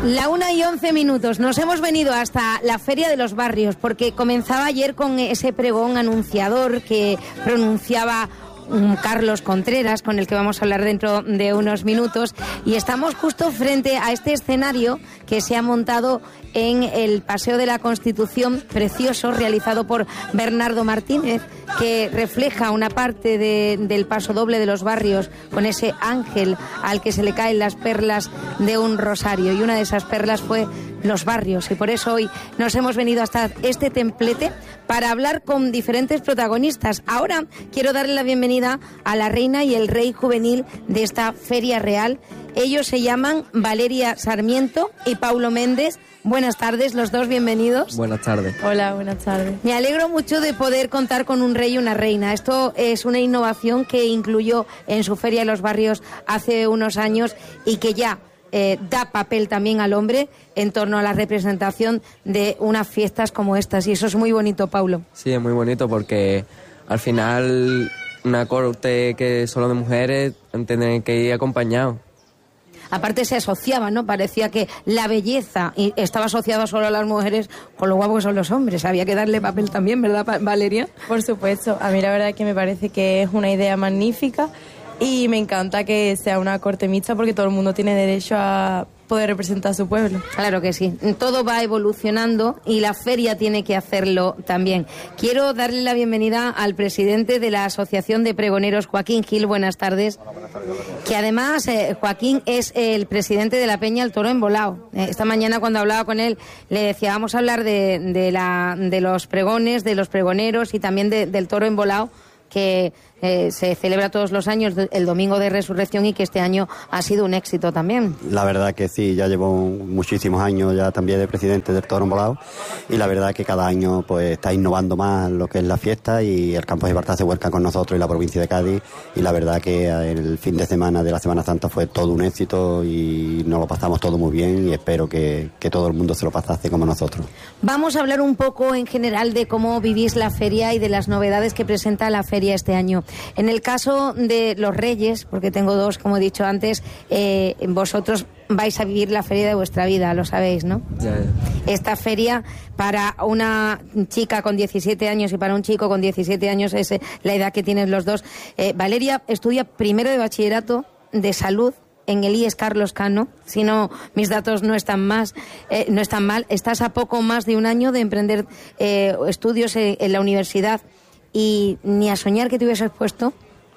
La 1:11. Nos hemos venido hasta la Feria de los Barrios porque comenzaba ayer con ese pregón anunciador que pronunciaba Carlos Contreras, con el que vamos a hablar dentro de unos minutos, y estamos justo frente a este escenario que se ha montado en el Paseo de la Constitución, precioso, realizado por Bernardo Martínez, que refleja una parte del paso doble de los barrios con ese ángel al que se le caen las perlas de un rosario, y una de esas perlas fue los barrios, y por eso hoy nos hemos venido hasta este templete para hablar con diferentes protagonistas. Ahora quiero darle la bienvenida a la reina y el rey juvenil de esta Feria Real. Ellos se llaman Valeria Sarmiento y Paulo Méndez. Buenas tardes, los dos, bienvenidos. Buenas tardes. Hola, buenas tardes. Me alegro mucho de poder contar con un rey y una reina. Esto es una innovación que incluyó en su Feria de los Barrios hace unos años y que ya da papel también al hombre en torno a la representación de unas fiestas como estas, y eso es muy bonito, Paulo. Sí, es muy bonito porque al final una corte que es solo de mujeres tienen que ir acompañados. Aparte se asociaba, ¿no? Parecía que la belleza estaba asociada solo a las mujeres con lo guapos que son los hombres. Había que darle papel también, ¿verdad, Valeria? Por supuesto. A mí la verdad es que me parece que es una idea magnífica y me encanta que sea una corte mixta porque todo el mundo tiene derecho a poder representar a su pueblo. Claro que sí. Todo va evolucionando y la feria tiene que hacerlo también. Quiero darle la bienvenida al presidente de la Asociación de Pregoneros, Joaquín Gil. Buenas tardes. Hola, buenas tardes. Que además, Joaquín es el presidente de la Peña El Toro Embolado. Esta mañana cuando hablaba con él le decía, vamos a hablar de los pregones, de los pregoneros y también del Toro Embolado, que se celebra todos los años el Domingo de Resurrección y que este año ha sido un éxito también. La verdad que sí, ya llevo muchísimos años ya también de presidente del Toro Embolado, y la verdad que cada año pues está innovando más lo que es la fiesta, y el Campo de Gibraltar se vuelca con nosotros y la provincia de Cádiz, y la verdad que el fin de semana de la Semana Santa fue todo un éxito y nos lo pasamos todo muy bien, y espero que todo el mundo se lo pasase como nosotros. Vamos a hablar un poco en general de cómo vivís la feria y de las novedades que presenta la feria este año. En el caso de los Reyes, porque tengo dos, como he dicho antes, vosotros vais a vivir la feria de vuestra vida, lo sabéis, ¿no? Ya. Esta feria para una chica con 17 años y para un chico con 17 años es la edad que tienen los dos. Valeria estudia primero de bachillerato de salud en el IES Carlos Cano, si no, mis datos no están mal. Estás a poco más de un año de emprender estudios en la universidad, y ni a soñar que te hubieses puesto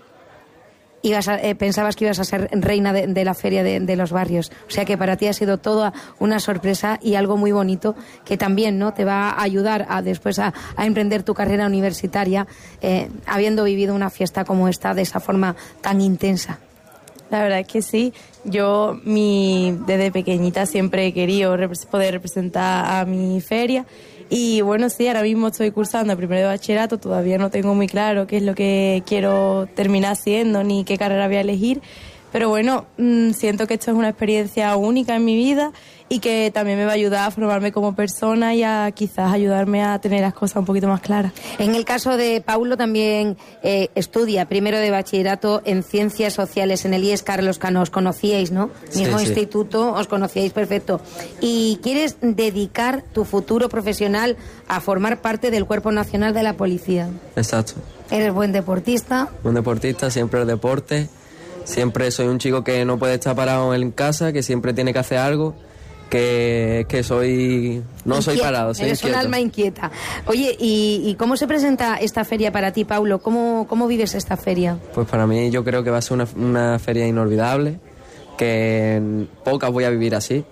pensabas que ibas a ser reina de la feria de los barrios. O sea que para ti ha sido toda una sorpresa y algo muy bonito que también, ¿no?, te va a ayudar después a emprender tu carrera universitaria, habiendo vivido una fiesta como esta de esa forma tan intensa. La verdad es que sí. Yo desde pequeñita siempre he querido poder representar a mi feria. Y bueno, sí, ahora mismo estoy cursando el primero de bachillerato, todavía no tengo muy claro qué es lo que quiero terminar haciendo ni qué carrera voy a elegir, pero bueno, siento que esto es una experiencia única en mi vida y que también me va a ayudar a formarme como persona y a quizás ayudarme a tener las cosas un poquito más claras. En el caso de Paulo también estudia primero de bachillerato en Ciencias Sociales en el IES Carlos Cano. Os conocíais, ¿no? Mismo sí. instituto, os conocíais perfecto. Y quieres dedicar tu futuro profesional a formar parte del Cuerpo Nacional de la Policía. Exacto. Eres buen deportista. Buen deportista, siempre el deporte. Siempre soy un chico que no puede estar parado en casa, que siempre tiene que hacer algo, que soy... No inquieta. Soy parado, soy Eres inquieto. un alma inquieta. Oye, ¿y cómo se presenta esta feria para ti, Paulo? ¿Cómo vives esta feria? Pues para mí yo creo que va a ser una feria inolvidable, que en pocas voy a vivir así,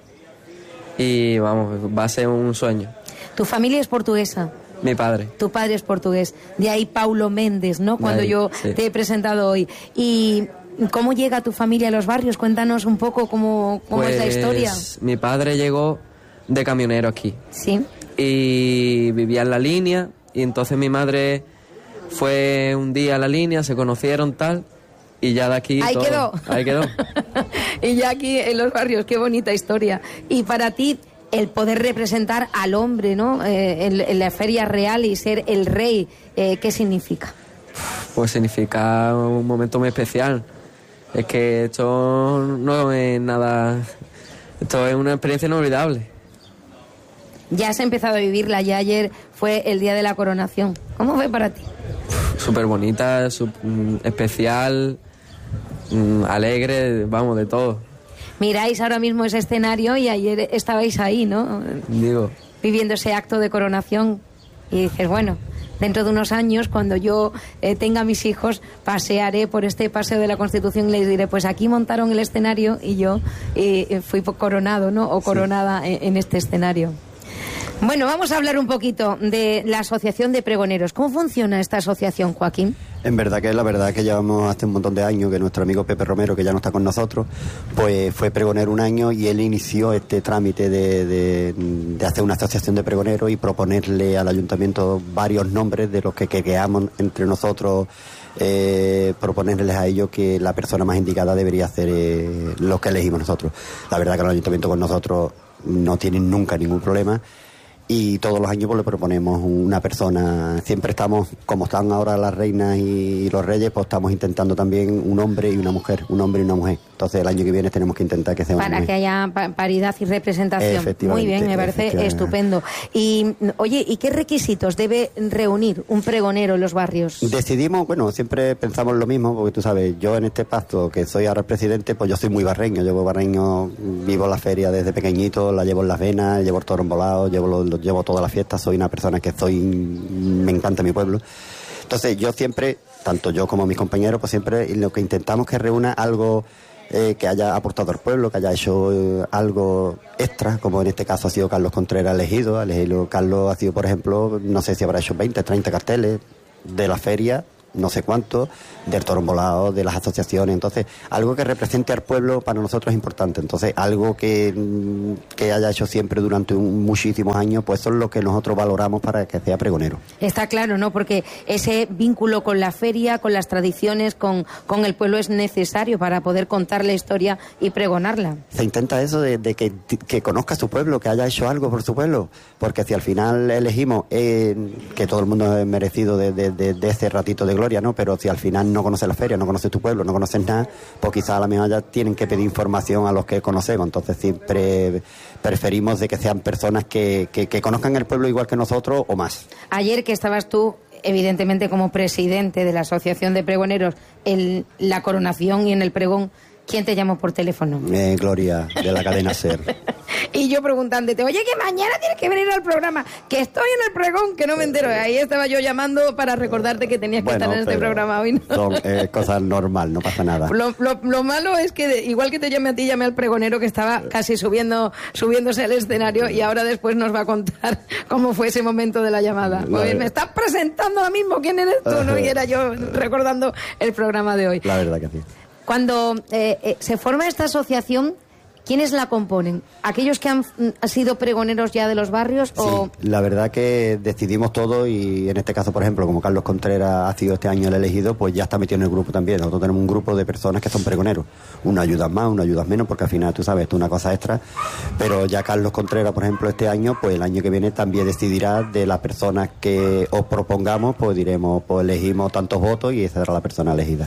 y vamos, va a ser un sueño. ¿Tu familia es portuguesa? Mi padre. Tu padre es portugués. De ahí Paulo Méndez, ¿no? Cuando yo sí. te he presentado hoy. ¿Y cómo llega tu familia a los barrios? Cuéntanos un poco cómo es la historia. Mi padre llegó de camionero aquí. Sí. Y vivía en La Línea, y entonces mi madre fue un día a La Línea, se conocieron tal, y ya de aquí Ahí todo. quedó. Ahí quedó. Y ya aquí en los barrios, qué bonita historia. Y para ti, el poder representar al hombre, ¿no? En la feria real y ser el rey, ¿qué significa? Pues significa un momento muy especial. Es que esto no es nada Esto es una experiencia inolvidable. Ya has empezado a vivirla, ya ayer fue el día de la coronación. ¿Cómo fue para ti? Súper bonita, especial, alegre, vamos, de todo. Miráis ahora mismo ese escenario y ayer estabais ahí, ¿no? Digo, Viviendo ese acto de coronación y dices, bueno, dentro de unos años, cuando yo tenga mis hijos, pasearé por este paseo de la Constitución y les diré, pues aquí montaron el escenario y yo fui coronado, ¿no? O coronada en este escenario. Bueno, vamos a hablar un poquito de la Asociación de Pregoneros. ¿Cómo funciona esta asociación, Joaquín? En verdad que la verdad que llevamos hace un montón de años que nuestro amigo Pepe Romero, que ya no está con nosotros, pues fue pregonero un año y él inició este trámite de hacer una asociación de pregoneros y proponerle al ayuntamiento varios nombres de los que queramos entre nosotros, proponerles a ellos que la persona más indicada debería hacer lo que elegimos nosotros. La verdad que el ayuntamiento con nosotros no tienen nunca ningún problema. Y todos los años pues le proponemos una persona. Siempre estamos, como están ahora las reinas y los reyes, pues estamos intentando también un hombre y una mujer, un hombre y una mujer. Entonces el año que viene tenemos que intentar que sea una mujer. Para que haya paridad y representación. Muy bien, me parece estupendo. Y oye, ¿y qué requisitos debe reunir un pregonero en los barrios? Decidimos, bueno, siempre pensamos lo mismo, porque tú sabes, yo en este pacto que soy ahora el presidente, pues yo soy muy barreño. Llevo barreño, vivo la feria desde pequeñito, la llevo en las venas, llevo el toro embolado, llevo toda la fiesta, soy una persona que me encanta mi pueblo. Entonces yo siempre, tanto yo como mis compañeros, pues siempre lo que intentamos que reúna algo que haya aportado al pueblo, que haya hecho algo extra, como en este caso ha sido Carlos Contreras elegido. Carlos ha sido, por ejemplo, no sé si habrá hecho 20, 30 carteles de la feria, no sé cuánto, del toro embolado, de las asociaciones. Entonces, algo que represente al pueblo para nosotros es importante. Entonces, algo que haya hecho siempre durante muchísimos años, pues eso es lo que nosotros valoramos para que sea pregonero. Está claro, ¿no? Porque ese vínculo con la feria, con las tradiciones, con el pueblo es necesario para poder contar la historia y pregonarla. Se intenta eso de que conozca su pueblo, que haya hecho algo por su pueblo, porque si al final elegimos que todo el mundo es merecido de ese ratito de gloria, ¿no? Pero si al final no conoces la feria, no conoces tu pueblo, no conoces nada, pues quizás a la misma ya tienen que pedir información a los que conocemos. Entonces siempre preferimos de que sean personas que conozcan el pueblo igual que nosotros o más. Ayer que estabas tú, evidentemente como presidente de la Asociación de Pregoneros, en la coronación y en el pregón, ¿quién te llamó por teléfono? Gloria, de la cadena SER. Y yo preguntándote, oye, que mañana tienes que venir al programa, que estoy en el pregón, que no me entero. Ahí estaba yo llamando para recordarte que tenías que estar en este programa hoy, ¿no? Son cosas normal, no pasa nada. Lo malo es que, igual que te llamé a ti, llamé al pregonero que estaba casi subiéndose al escenario y ahora después nos va a contar cómo fue ese momento de la llamada. Pues me estás presentando ahora mismo quién eres tú, ¿no? Y era yo recordando el programa de hoy. La verdad que sí. Cuando se forma esta asociación, ¿quiénes la componen? ¿Aquellos que han sido pregoneros ya de los barrios? Sí, la verdad que decidimos todo y en este caso, por ejemplo, como Carlos Contreras ha sido este año el elegido, pues ya está metido en el grupo también. Nosotros tenemos un grupo de personas que son pregoneros. Uno ayudas más, uno ayudas menos, porque al final, tú sabes, esto es una cosa extra. Pero ya Carlos Contreras, por ejemplo, este año, pues el año que viene también decidirá de las personas que os propongamos, pues diremos, pues elegimos tantos votos y esa será la persona elegida.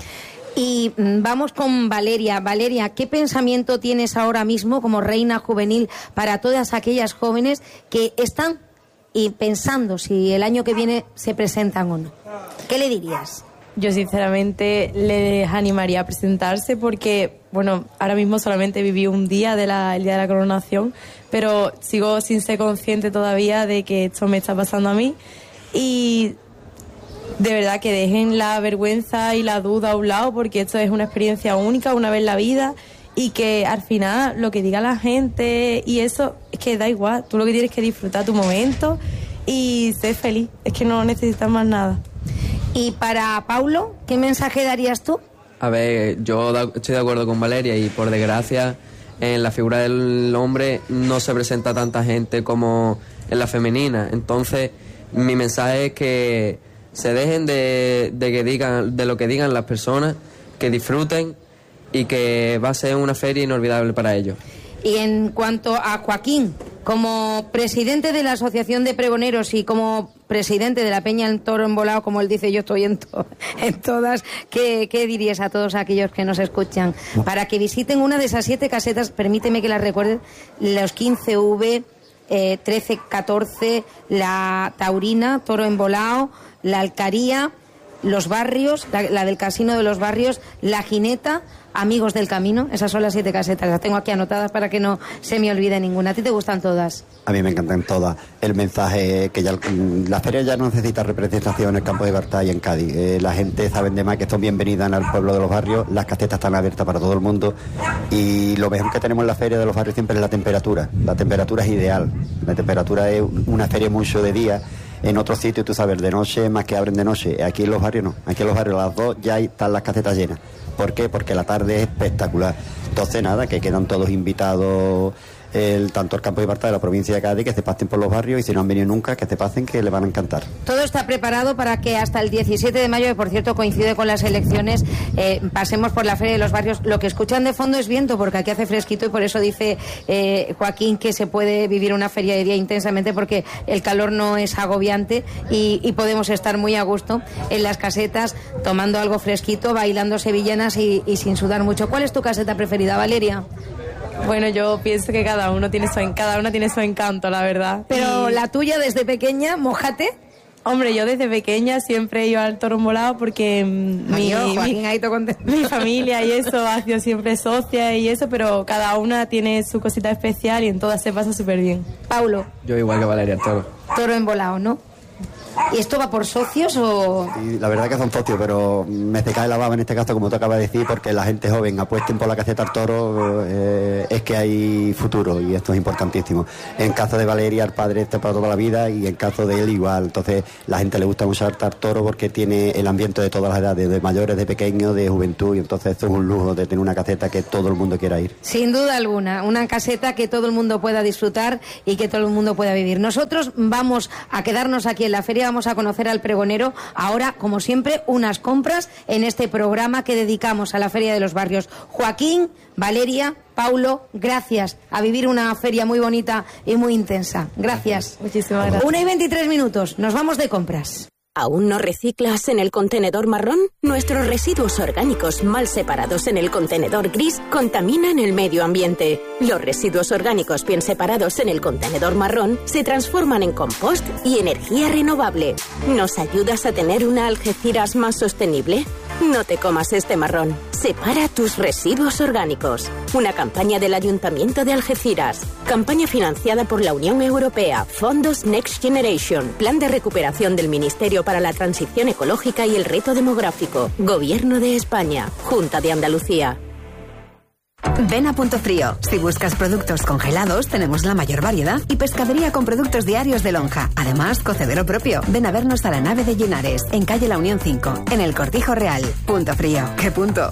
Y vamos con Valeria. Valeria, ¿qué pensamiento tienes ahora mismo como reina juvenil para todas aquellas jóvenes que están pensando si el año que viene se presentan o no? ¿Qué le dirías? Yo sinceramente les animaría a presentarse porque, bueno, ahora mismo solamente viví un día el día de la coronación, pero sigo sin ser consciente todavía de que esto me está pasando a mí y de verdad que dejen la vergüenza y la duda a un lado porque esto es una experiencia única, una vez en la vida y que al final lo que diga la gente y eso es que da igual, tú lo que tienes que disfrutar tu momento y ser feliz, es que no necesitas más nada. Y para Paulo, ¿qué mensaje darías tú? A ver, yo estoy de acuerdo con Valeria y por desgracia en la figura del hombre no se presenta tanta gente como en la femenina. Entonces mi mensaje es que se dejen de lo que digan las personas, que disfruten y que va a ser una feria inolvidable para ellos. Y en cuanto a Joaquín, como presidente de la Asociación de Pregoneros y como presidente de la Peña El Toro Embolado, como él dice, yo estoy en todas, ¿qué dirías a todos aquellos que nos escuchan? Para que visiten una de esas 7 casetas, permíteme que las recuerde, los 15V, 13, 14, la Taurina, Toro Embolado, la Alcaría, los Barrios, la del Casino de los Barrios, la Jineta, Amigos del Camino. Esas son las 7 casetas, las tengo aquí anotadas para que no se me olvide ninguna. ¿A ti te gustan todas? A mí me encantan todas. El mensaje que ya la feria ya no necesita representación en el campo de Libertad y en Cádiz. La gente sabe de más que son bienvenidas al pueblo de los barrios, las casetas están abiertas para todo el mundo y lo mejor que tenemos en la feria de los barrios siempre es la temperatura. La temperatura es ideal. La temperatura es una feria mucho de día. En otros sitios, tú sabes, de noche más que abren de noche. Aquí en los barrios no. Aquí en los barrios a las 2 ya están las casetas llenas. ¿Por qué? Porque la tarde es espectacular. Entonces, nada, que quedan todos invitados, tanto el campo de Libertad de la provincia de Cádiz, que se pasen por los barrios, y si no han venido nunca, que se pasen, que les van a encantar. Todo está preparado para que hasta el 17 de mayo, que por cierto coincide con las elecciones, pasemos por la Feria de los Barrios. Lo que escuchan de fondo es viento, porque aquí hace fresquito y por eso dice Joaquín que se puede vivir una feria de día intensamente, porque el calor no es agobiante y podemos estar muy a gusto en las casetas, tomando algo fresquito, bailando sevillanas y sin sudar mucho. ¿Cuál es tu caseta preferida, Valeria? Bueno, yo pienso que cada una tiene su encanto, la verdad. Pero la tuya desde pequeña, mójate. Hombre, yo desde pequeña siempre iba al Toro Embolado porque mi familia y eso ha sido siempre socia y eso, pero cada una tiene su cosita especial y en todas se pasa súper bien. Paulo. Yo igual que Valeria, Toro. Toro Embolado, ¿no? ¿Y esto va por socios o...? Sí, la verdad que son socios, pero me se cae la baba en este caso, como tú acabas de decir, porque la gente joven apuesten por la caseta al toro, es que hay futuro y esto es importantísimo. En caso de Valeria, el padre está para toda la vida y en caso de él igual. Entonces la gente le gusta mucho al toro porque tiene el ambiente de todas las edades, de mayores, de pequeños, de juventud, y entonces esto es un lujo de tener una caseta que todo el mundo quiera ir. Sin duda alguna, una caseta que todo el mundo pueda disfrutar y que todo el mundo pueda vivir. Nosotros vamos a quedarnos aquí en la feria, vamos a conocer al pregonero. Ahora, como siempre, unas compras en este programa que dedicamos a la Feria de los Barrios. Joaquín, Valeria, Paulo, gracias. A vivir una feria muy bonita y muy intensa. Gracias. Muchísimas gracias. 1:23, nos vamos de compras. ¿Aún no reciclas en el contenedor marrón? Nuestros residuos orgánicos mal separados en el contenedor gris contaminan el medio ambiente. Los residuos orgánicos bien separados en el contenedor marrón se transforman en compost y energía renovable. ¿Nos ayudas a tener una Algeciras más sostenible? No te comas este marrón. Separa tus residuos orgánicos. Una campaña del Ayuntamiento de Algeciras. Campaña financiada por la Unión Europea, Fondos Next Generation, Plan de Recuperación del Ministerio para la Transición Ecológica y el Reto Demográfico, Gobierno de España, Junta de Andalucía. Ven a Punto Frío. Si buscas productos congelados, tenemos la mayor variedad y pescadería con productos diarios de lonja. Además, cocedero propio. Ven a vernos a la nave de Linares, en calle La Unión 5, en el Cortijo Real. Punto Frío. ¿Qué punto?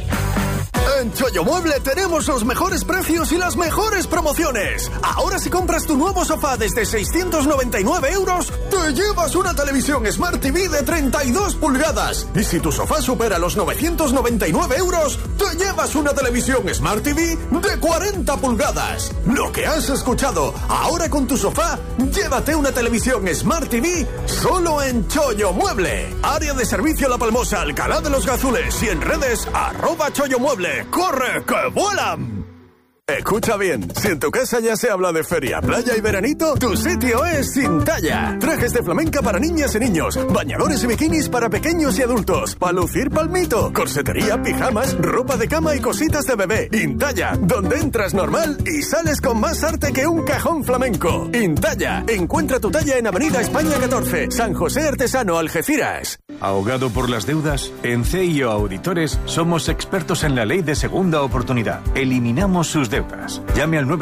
En Chollo Mueble tenemos los mejores precios y las mejores promociones. Ahora si compras tu nuevo sofá desde 699 euros, te llevas una televisión Smart TV de 32 pulgadas. Y si tu sofá supera los 999 euros, te llevas una televisión Smart TV de 40 pulgadas. Lo que has escuchado, ahora con tu sofá, llévate una televisión Smart TV solo en Chollo Mueble. Área de servicio La Palmosa, Alcalá de los Gazules y en redes @CholloMueble. ¡Corre, que vuelan! Escucha bien, si en tu casa ya se habla de feria, playa y veranito, tu sitio es Intalla. Trajes de flamenca para niñas y niños, bañadores y bikinis para pequeños y adultos, para lucir palmito, corsetería, pijamas, ropa de cama y cositas de bebé. Intalla, donde entras normal y sales con más arte que un cajón flamenco. Intalla, encuentra tu talla en Avenida España 14, San José Artesano, Algeciras. ¿Ahogado por las deudas? En CIO Auditores somos expertos en la ley de segunda oportunidad. Eliminamos sus deudas. Llame al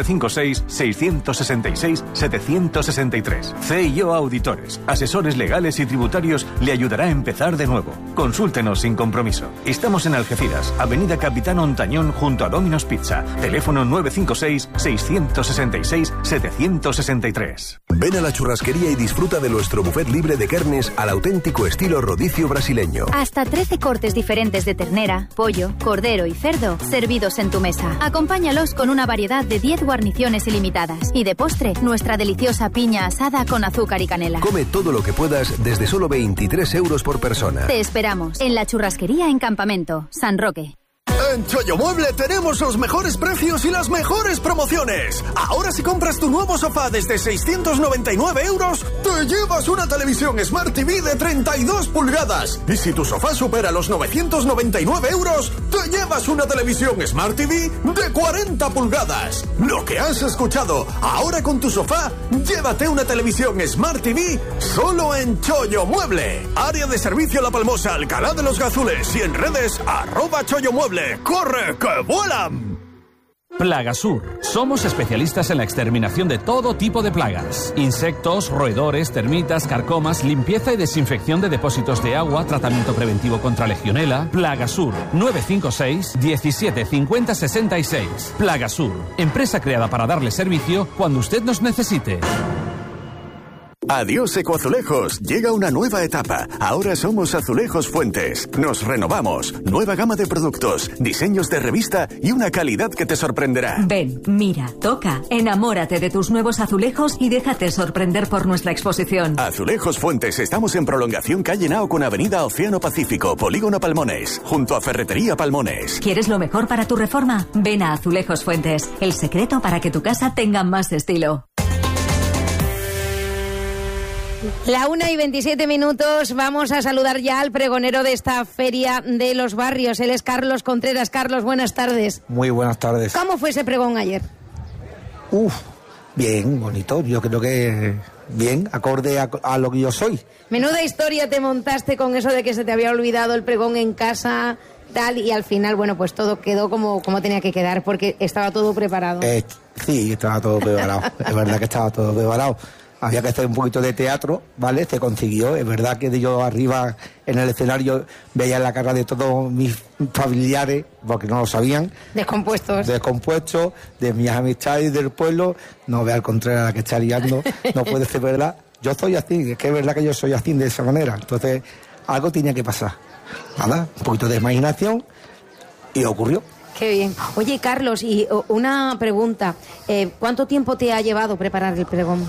956-666-763. CIO Auditores, asesores legales y tributarios, le ayudará a empezar de nuevo. Consúltenos sin compromiso. Estamos en Algeciras, Avenida Capitán Ontañón junto a Domino's Pizza. Teléfono 956-666-763. Ven a la churrasquería y disfruta de nuestro buffet libre de carnes al auténtico estilo rodicio brasileño. Hasta 13 cortes diferentes de ternera, pollo, cordero y cerdo servidos en tu mesa. Acompáñalos con una variedad de 10 guarniciones ilimitadas. Y de postre, nuestra deliciosa piña asada con azúcar y canela. Come todo lo que puedas desde solo 23 euros por persona. Te esperamos en la churrasquería en Campamento, San Roque. En Chollo Mueble tenemos los mejores precios y las mejores promociones. Ahora si compras tu nuevo sofá desde 699 euros, te llevas una televisión Smart TV de 32 pulgadas. Y si tu sofá supera los 999 euros, te llevas una televisión Smart TV de 40 pulgadas. Lo que has escuchado, ahora con tu sofá, llévate una televisión Smart TV solo en Chollo Mueble. Área de servicio La Palmosa, Alcalá de los Gazules y en redes @CholloMueble. ¡Corre, que vuelan! Plagasur. Somos especialistas en la exterminación de todo tipo de plagas. Insectos, roedores, termitas, carcomas, limpieza y desinfección de depósitos de agua, tratamiento preventivo contra legionela. Plagasur. 956 17 50 66. Plagasur. Empresa creada para darle servicio cuando usted nos necesite. Adiós Ecoazulejos, llega una nueva etapa. Ahora somos Azulejos Fuentes. Nos renovamos, nueva gama de productos, diseños de revista y una calidad que te sorprenderá. Ven, mira, toca, enamórate de tus nuevos azulejos y déjate sorprender por nuestra exposición. Azulejos Fuentes, estamos en prolongación calle Nao con avenida Océano Pacífico, Polígono Palmones, junto a Ferretería Palmones. ¿Quieres lo mejor para tu reforma? Ven a Azulejos Fuentes, el secreto para que tu casa tenga más estilo. La 1:27, vamos a saludar ya al pregonero de esta Feria de los Barrios. Él es Carlos Contreras. Carlos, buenas tardes. Muy buenas tardes. ¿Cómo fue ese pregón ayer? Bien, bonito. Yo creo que bien, acorde a lo que yo soy. Menuda historia te montaste con eso de que se te había olvidado el pregón en casa, tal, y al final, bueno, pues todo quedó como tenía que quedar, porque estaba todo preparado. Sí, estaba todo preparado. Es verdad que estaba todo preparado. Había que hacer un poquito de teatro, ¿vale? Se consiguió. Es verdad que yo arriba en el escenario veía la cara de todos mis familiares, porque no lo sabían. Descompuestos, de mis amistades del pueblo. No vea al contrario a la que está liando. No puede ser verdad. Yo soy así, es que es verdad que yo soy así de esa manera. Entonces, algo tenía que pasar. Nada, un poquito de imaginación y ocurrió. Qué bien. Oye, Carlos, y una pregunta. ¿Cuánto tiempo te ha llevado preparar el pregón?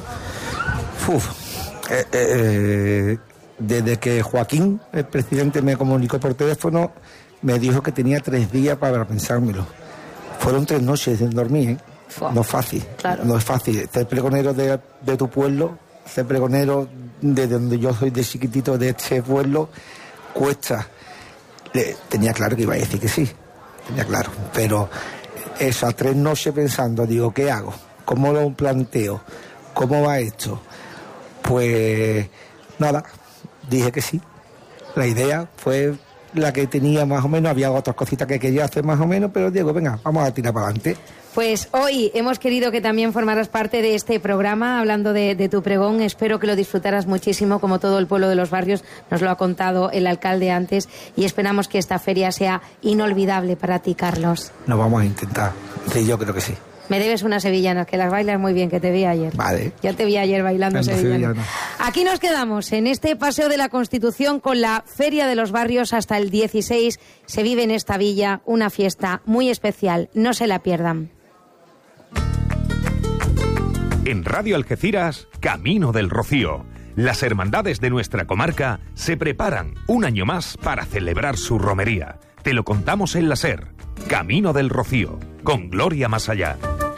Desde que Joaquín, el presidente, me comunicó por teléfono, me dijo que tenía 3 días para pensármelo. Fueron 3 noches sin dormir, ¿eh? No es fácil, claro. No es fácil. Ser pregonero de tu pueblo, ser pregonero de donde yo soy, de chiquitito, de este pueblo, cuesta. Tenía claro que iba a decir que sí, tenía claro. Pero esas 3 noches pensando, digo, ¿qué hago? ¿Cómo lo planteo? ¿Cómo va esto? Pues nada, dije que sí. La idea fue la que tenía más o menos, había otras cositas que quería hacer más o menos, pero digo, venga, vamos a tirar para adelante. Pues hoy hemos querido que también formaras parte de este programa, hablando de tu pregón. Espero que lo disfrutaras muchísimo, como todo el pueblo de los barrios, nos lo ha contado el alcalde antes, y esperamos que esta feria sea inolvidable para ti, Carlos. Lo vamos a intentar, sí, yo creo que sí. Me debes unas sevillanas, que las bailas muy bien, que te vi ayer. Vale. Ya te vi ayer bailando sevillanas. Aquí nos quedamos, en este Paseo de la Constitución, con la Feria de los Barrios hasta el 16. Se vive en esta villa una fiesta muy especial. No se la pierdan. En Radio Algeciras, Camino del Rocío. Las hermandades de nuestra comarca se preparan un año más para celebrar su romería. Te lo contamos en la SER. Camino del Rocío, con Gloria Más Allá.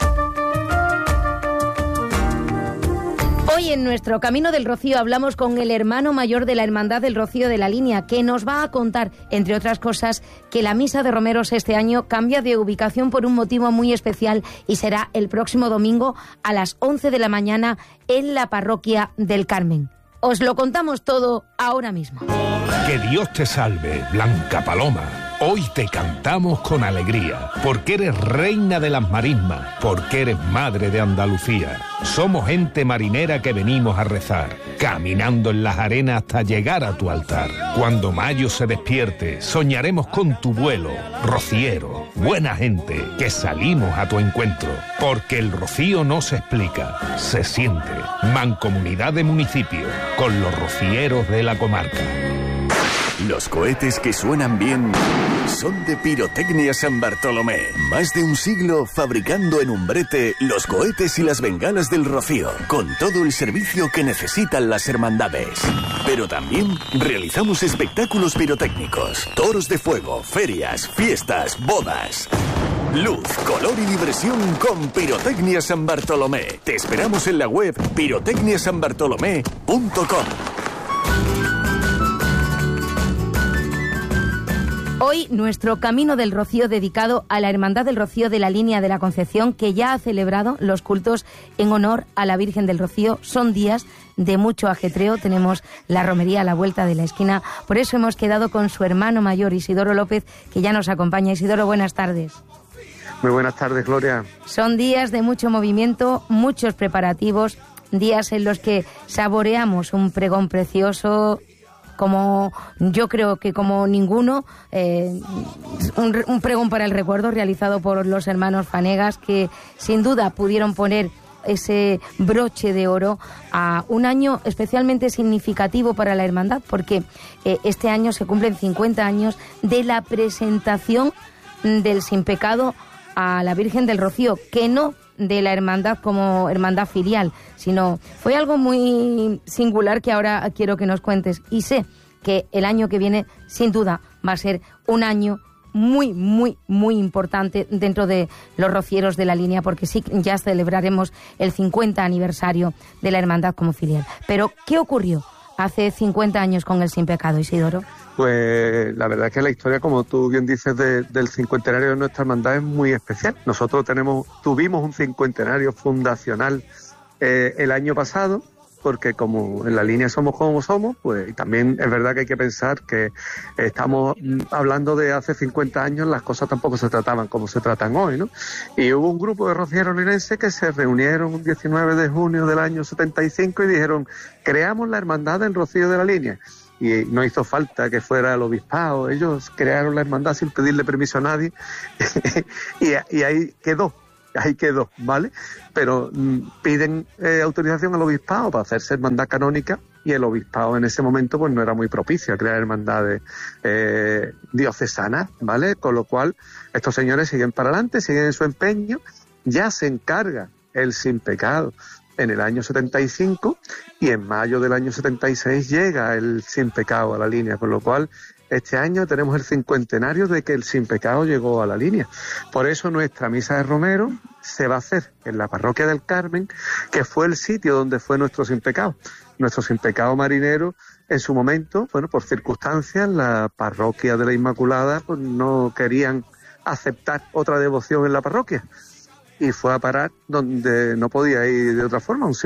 Hoy en nuestro Camino del Rocío hablamos con el hermano mayor de la Hermandad del Rocío de la Línea, que nos va a contar, entre otras cosas, que la misa de romeros este año cambia de ubicación por un motivo muy especial y será el próximo domingo a las 11 de la mañana en la parroquia del Carmen. Os lo contamos todo ahora mismo. Que Dios te salve, Blanca Paloma. Hoy te cantamos con alegría, porque eres reina de las marismas, porque eres madre de Andalucía. Somos gente marinera que venimos a rezar, caminando en las arenas hasta llegar a tu altar. Cuando mayo se despierte, soñaremos con tu vuelo, rociero. buena gente, que salimos a tu encuentro, porque el Rocío no se explica, se siente. Mancomunidad de municipios, con los rocieros de la comarca. Los cohetes que suenan bien son de Pirotecnia San Bartolomé. Más de un siglo fabricando en Umbrete los cohetes y las bengalas del Rocío, con todo el servicio que necesitan las hermandades. Pero también realizamos espectáculos pirotécnicos, toros de fuego, ferias, fiestas, bodas. Luz, color y diversión con Pirotecnia San Bartolomé. Te esperamos en la web pirotecniasanbartolomé.com. Hoy nuestro Camino del Rocío dedicado a la Hermandad del Rocío de la Línea de la Concepción, que ya ha celebrado los cultos en honor a la Virgen del Rocío. Son días de mucho ajetreo, tenemos la romería a la vuelta de la esquina, por eso hemos quedado con su hermano mayor Isidoro López, que ya nos acompaña. Isidoro, buenas tardes. Muy buenas tardes, Gloria. Son días de mucho movimiento, muchos preparativos, días en los que saboreamos un pregón precioso, como yo creo que como ninguno, un pregón para el recuerdo realizado por los hermanos Fanegas, que sin duda pudieron poner ese broche de oro a un año especialmente significativo para la hermandad, porque este año se cumplen 50 años de la presentación del Sin Pecado a la Virgen del Rocío, que no de la hermandad como hermandad filial, sino fue algo muy singular que ahora quiero que nos cuentes, y sé que el año que viene sin duda va a ser un año muy, muy, muy importante dentro de los rocieros de la línea, porque sí, ya celebraremos el 50 aniversario de la hermandad como filial. Pero, ¿qué ocurrió hace 50 años con el Sin Pecado, Isidoro? Pues la verdad es que la historia, como tú bien dices, del cincuentenario de nuestra hermandad es muy especial. Nosotros tuvimos un cincuentenario fundacional el año pasado, porque como en la línea somos como somos, pues también es verdad que hay que pensar que estamos hablando de hace 50 años, las cosas tampoco se trataban como se tratan hoy, ¿no? Y hubo un grupo de rocieros linenses que se reunieron un 19 de junio del año 75 y dijeron: creamos la hermandad del Rocío de la Línea. Y no hizo falta que fuera el obispado, ellos crearon la hermandad sin pedirle permiso a nadie y ahí quedó, ¿vale? Pero piden autorización al obispado para hacerse hermandad canónica, y el obispado en ese momento pues no era muy propicio a crear hermandades diocesanas, ¿vale? Con lo cual estos señores siguen para adelante, siguen en su empeño, ya se encarga el Sin Pecado en el año 75, y en mayo del año 76 llega el Sin Pecado a la línea, con lo cual este año tenemos el cincuentenario de que el Sin Pecado llegó a la línea. Por eso nuestra misa de Romero se va a hacer en la parroquia del Carmen, que fue el sitio donde fue nuestro Sin Pecado. Nuestro Sin Pecado marinero, en su momento, bueno, por circunstancias, la parroquia de la Inmaculada pues no querían aceptar otra devoción en la parroquia, y fue a parar donde no podía ir de otra forma, un